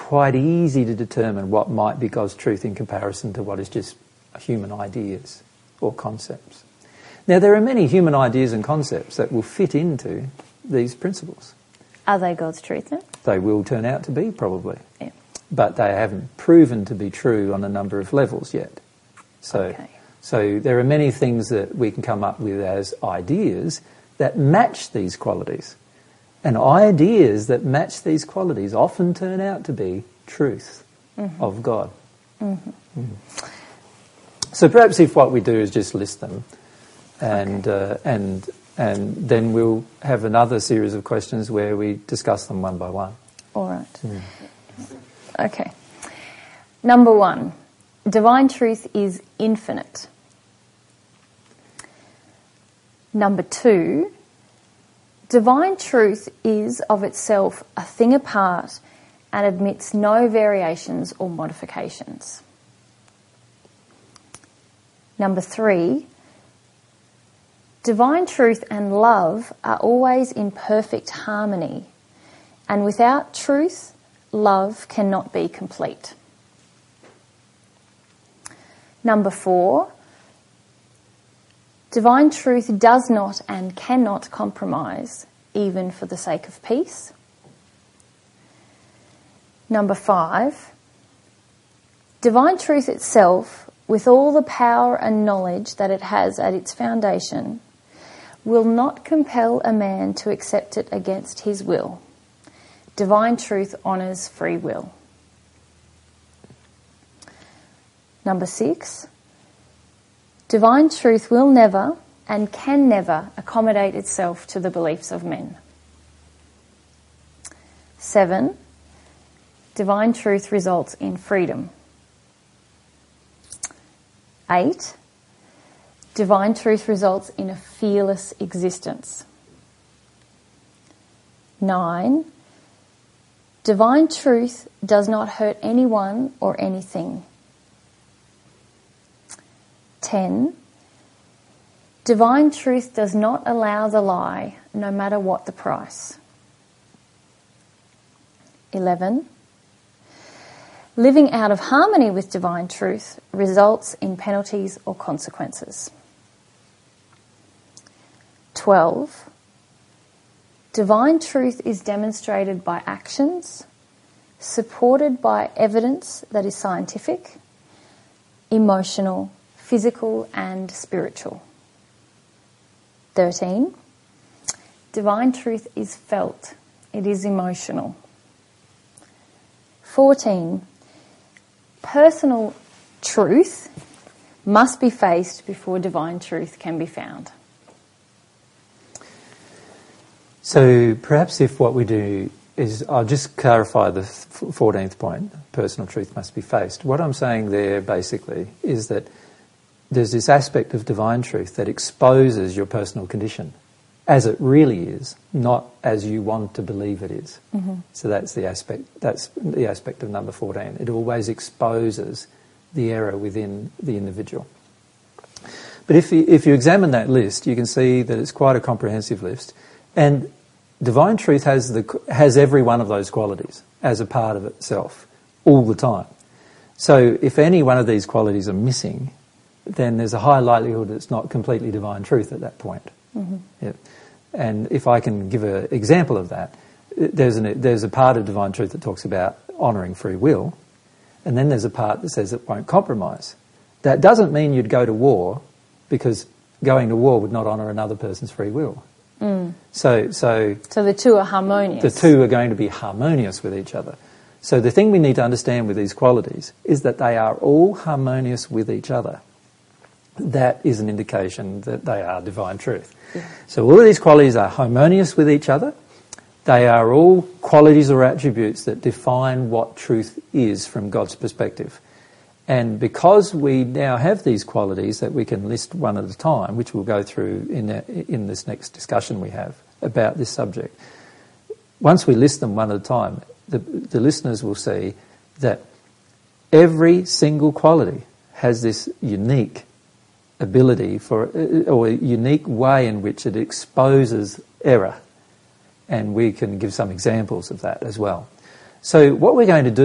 quite easy to determine what might be God's truth in comparison to what is just human ideas or concepts. Now, there are many human ideas and concepts that will fit into these principles. Are they God's truth then? They will turn out to be, probably. Yeah. But they haven't proven to be true on a number of levels yet. So there are many things that we can come up with as ideas that match these qualities. And ideas that match these qualities often turn out to be truth of God. So perhaps if what we do is just list them, and then we'll have another series of questions where we discuss them one by one. All right. Okay. Number 1, divine truth is infinite. Number 2, divine truth is of itself a thing apart and admits no variations or modifications. Number 3, divine truth and love are always in perfect harmony, and without truth, love cannot be complete. Number 4, divine truth does not and cannot compromise, even for the sake of peace. Number 5, divine truth itself, with all the power and knowledge that it has at its foundation, will not compel a man to accept it against his will. Divine truth honours free will. Number 6, divine truth will never and can never accommodate itself to the beliefs of men. 7, divine truth results in freedom. 8, divine truth results in a fearless existence. 9, divine truth does not hurt anyone or anything. 10, divine truth does not allow the lie, no matter what the price. 11, living out of harmony with divine truth results in penalties or consequences. 12, divine truth is demonstrated by actions, supported by evidence that is scientific, emotional, physical and spiritual. 13, divine truth is felt. It is emotional. 14, personal truth must be faced before divine truth can be found. So perhaps if what we do is, I'll just clarify the 14th point, personal truth must be faced. What I'm saying there basically is that there's this aspect of divine truth that exposes your personal condition as it really is, not as you want to believe it is. So that's the aspect of number 14. It always exposes the error within the individual. But if you examine that list, you can see that it's quite a comprehensive list, and divine truth has every one of those qualities as a part of itself all the time. So if any one of these qualities are missing, then there's a high likelihood it's not completely divine truth at that point. Yeah. And if I can give an example of that, there's a part of divine truth that talks about honouring free will, and then there's a part that says it won't compromise. That doesn't mean you'd go to war, because going to war would not honour another person's free will. So the two are harmonious. The two are going to be harmonious with each other. So the thing we need to understand with these qualities is that they are all harmonious with each other. That is an indication that they are divine truth. Yeah. So all of these qualities are harmonious with each other. They are all qualities or attributes that define what truth is from God's perspective. And because we now have these qualities that we can list one at a time, which we'll go through in this next discussion we have about this subject, once we list them one at a time, the listeners will see that every single quality has this unique ability or a unique way in which it exposes error. And we can give some examples of that as well. So what we're going to do